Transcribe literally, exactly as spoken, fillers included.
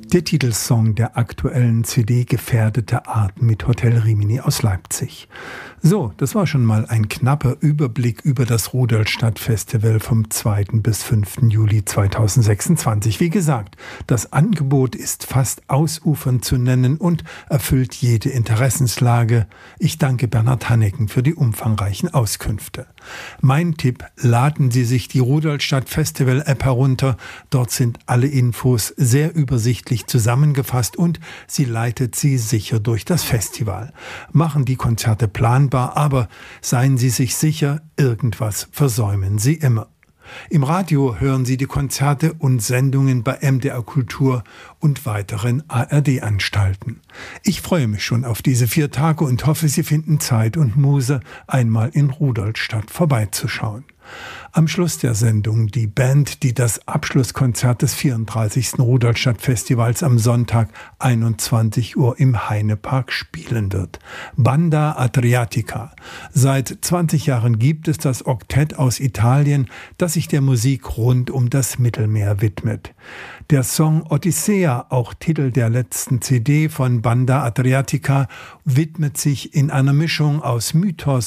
Der Titelsong der aktuellen C D Gefährdete Art mit Hotel Rimini aus Leipzig. So, das war schon mal ein knapper Überblick über das Rudolstadt Festival vom zweiten bis fünften Juli zweitausendsechsundzwanzig. Wie gesagt, das Angebot ist fast ausufernd zu nennen und erfüllt jede Interessenslage. Ich danke Bernhard Hanneken für die umfangreichen Auskünfte. Mein Tipp: laden Sie sich die Rudolstadt Festival App herunter. Dort sind alle Infos sehr übersichtlich zusammengefasst und sie leitet Sie sicher durch das Festival. Machen die Konzerte planbar, aber seien Sie sich sicher, irgendwas versäumen Sie immer. Im Radio hören Sie die Konzerte und Sendungen bei M D R Kultur und weiteren A R D-Anstalten. Ich freue mich schon auf diese vier Tage und hoffe, Sie finden Zeit und Muße, einmal in Rudolstadt vorbeizuschauen. Am Schluss der Sendung die Band, die das Abschlusskonzert des vierunddreißigsten Rudolstadt-Festivals am Sonntag einundzwanzig Uhr im Heinepark spielen wird. Banda Adriatica. Seit zwanzig Jahren gibt es das Oktett aus Italien, das sich der Musik rund um das Mittelmeer widmet. Der Song Odyssea, auch Titel der letzten C D von Banda Adriatica, widmet sich in einer Mischung aus Mythos,